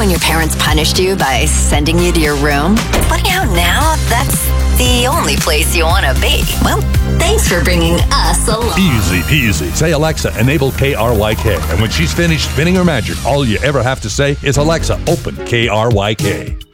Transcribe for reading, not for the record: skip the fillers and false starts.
when your parents punished you by sending you to your room? Funny how now that's the only place you want to be. Well, thanks for bringing us along. Easy peasy. Say, Alexa, enable KRYK. And when she's finished spinning her magic, all you ever have to say is, Alexa, open KRYK.